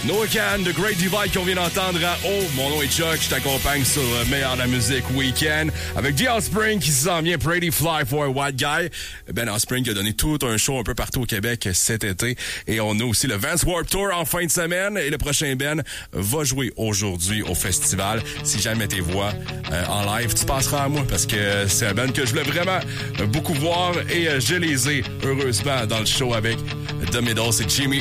Noah Kahan, The Great Divide qu'on vient d'entendre à Oh, mon nom est Chuck, je t'accompagne sur le meilleur de la musique week-end avec The Offspring qui s'en vient, Pretty Fly for a White Guy. Ben Offspring qui a donné tout un show un peu partout au Québec cet été et on a aussi le Vans Warped Tour en fin de semaine et le prochain Ben va jouer aujourd'hui au festival. Si jamais tes voix en live, tu passeras à moi parce que c'est un Ben que je voulais vraiment beaucoup voir et je les ai heureusement dans le show avec The Middles et Jimmy